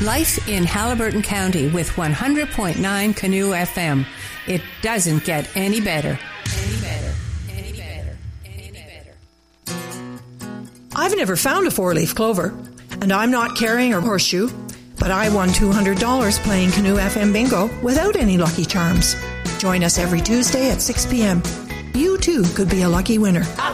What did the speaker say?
Life in Haliburton County with 100.9 Canoe FM. It doesn't get any better. I've never found a four-leaf clover, and I'm not carrying a horseshoe, but I won $200 playing Canoe FM Bingo without any Lucky Charms. Join us every Tuesday at 6 p.m. You too could be a lucky winner.